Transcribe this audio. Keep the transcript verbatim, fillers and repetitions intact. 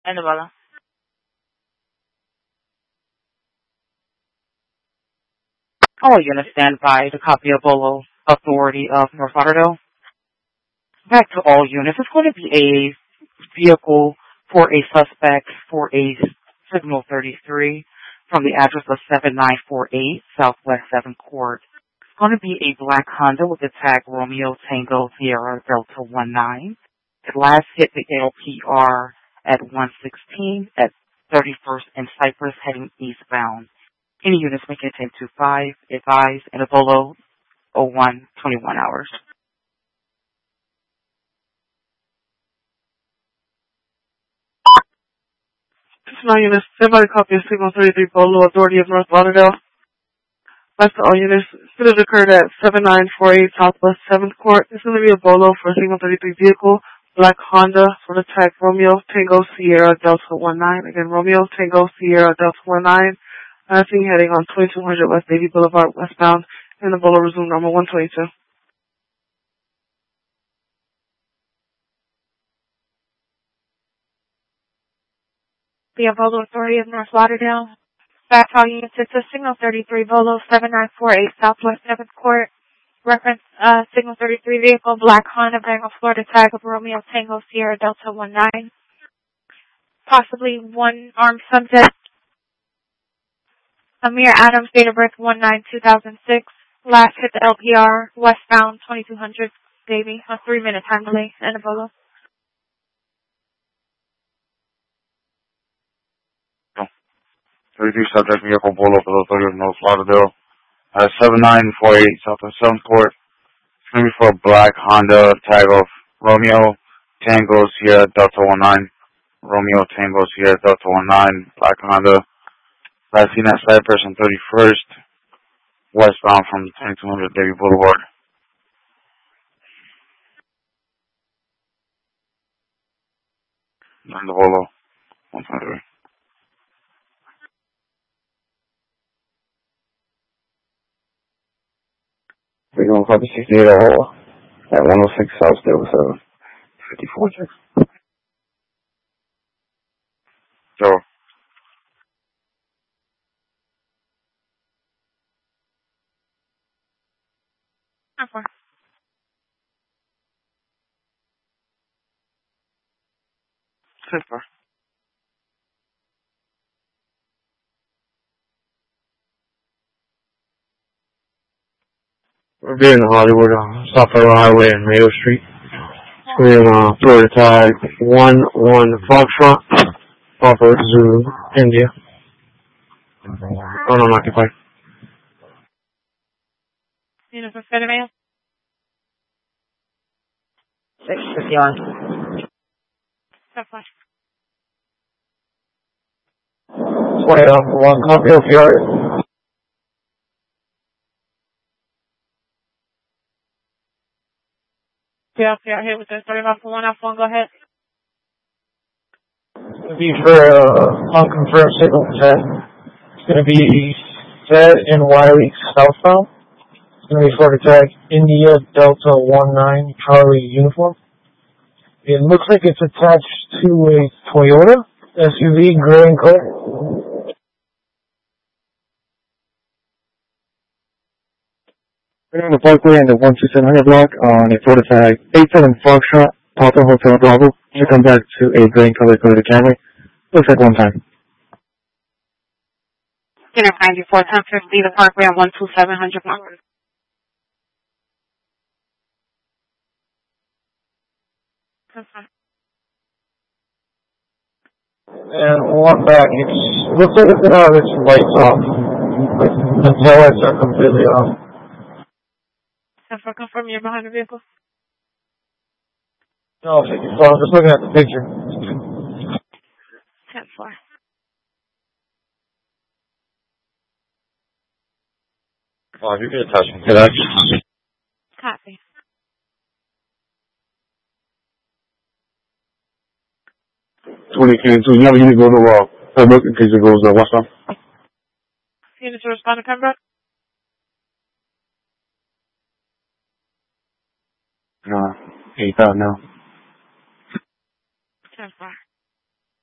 Annabella. All units stand by to copy a Bolo Authority of North Lauderdale. Back to all units. It's going to be a vehicle for a suspect for a Signal thirty-three from the address of seven nine four eight Southwest seventh Court. It's going to be a black Honda with the tag Romeo Tango Sierra Delta one nine. It last hit the L P R at one sixteen at thirty-first and Cypress heading eastbound. Any units may contain two five, advise, and a Bolo oh one twenty-one hours. All units, everybody copy of Signal thirty-three Bolo Authority of North Lauderdale. That's to all units. Incident occurred at seven nine four eight Southwest seventh Court. It's going to be a Bolo for a Signal thirty-three vehicle. Black Honda for the tag Romeo Tango Sierra Delta one nine. Again, Romeo Tango Sierra Delta one nine. Passing heading on twenty-two hundred West Davie Boulevard westbound. And the Bolo resumed normal one twenty-two. The Bolo Authority of North Lauderdale. Back all units, it's a Signal thirty-three Bolo seven nine four eight Southwest seventh Court. Reference, uh, Signal thirty-three vehicle, black Honda, Bangle, Florida, tag of Romeo Tango Sierra Delta one nine. Possibly one armed subject. Amir Adams, date of birth one nine two thousand six. Last hit the L P R, westbound twenty-two hundred, Davie. A three minute time delay, and a Bolo. thirty-three subject vehicle Bolo for the Authority of North Lauderdale. Uh, seven nine four eight Southwest seventh Court. It's going to be for a black Honda tag of Romeo Tango Sierra Delta one nine. Romeo Tango Sierra Delta one nine. Black Honda. Last seen at Cypress on thirty-first. Westbound from twenty-two hundred Davie Boulevard. And the Bolo one twenty-three. We're going to copy sixty-eight Ahoa at one oh six South Stable seven, fifty-four six. So, How far? So far. We're being in Hollywood, uh, South Federal Highway and Mayo Street. We're in uh, Florida tag one one Foxtrot, Papa Zulu, India. Oh, no, I'm occupied. Unit for Federal Mail. six fifty-one. So far. twenty off one copy of your. Yeah, yeah, here with the starting off for one off one, go ahead. It's going to be for uh, unconfirmed signal set. It's going to be set in Wiley southbound. It's going to be for the tag India Delta one nine Charlie uniform. It looks like it's attached to a Toyota S U V, gray and color. We're on the Parkway in the one two seven hundred block on a Florida tag eight seven Foxtrot, Papa Hotel Bravo. You come back to a green color Toyota Camry. Looks like one time. Unit ninety-four, ten fifty, the Parkway on one two seven hundred block. And one back, it looks like it's going to have its lights off. The tail lights are completely off. Can I confirm you're behind the vehicle? No, well, I'm just looking at the picture. ten four. oh, you can attach me to that. Copy. twenty K two. You have a unit go to uh, Pembroke in case it goes uh, westbound. Unit to respond to Pembroke? Uh, eight thousand now. ten four.